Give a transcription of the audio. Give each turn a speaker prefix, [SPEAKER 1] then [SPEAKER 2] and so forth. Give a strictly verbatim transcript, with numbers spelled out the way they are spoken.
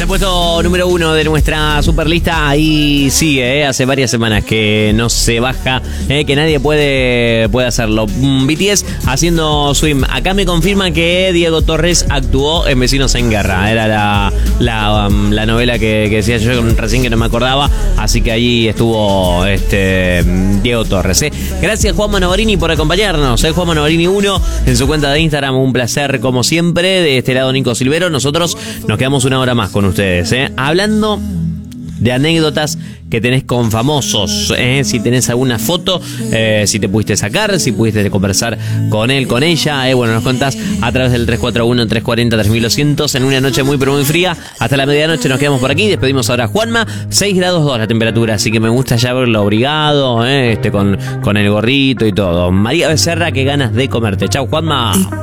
[SPEAKER 1] puesto número uno de nuestra superlista. Ahí sigue, ¿eh? Hace varias semanas que no se baja, ¿eh? Que nadie puede, puede hacerlo. B T S haciendo Swim. Acá me confirman que Diego Torres actuó en Vecinos en Guerra. Era la, la, um, la novela que, que decía yo recién que no me acordaba. Así que ahí estuvo este Diego Torres, ¿eh? Gracias Juanma Novarini por acompañarnos, ¿eh? Juanma Novarini uno en su cuenta de Instagram. Un placer como siempre. De este lado Nico Silvero. Nosotros nos quedamos una hora más con ustedes, ¿eh? Hablando de anécdotas que tenés con famosos, ¿eh? Si tenés alguna foto, eh, si te pudiste sacar, si pudiste conversar con él, con ella, ¿eh? Bueno, nos contás a través del tres cuatro uno, tres cuatro cero, tres mil doscientos en una noche muy pero muy fría. Hasta la medianoche nos quedamos por aquí. Despedimos ahora a Juanma. seis grados dos la temperatura, así que me gusta ya verlo abrigado, ¿eh? Este, con, con el gorrito y todo. María Becerra, qué ganas de comerte. Chau, Juanma.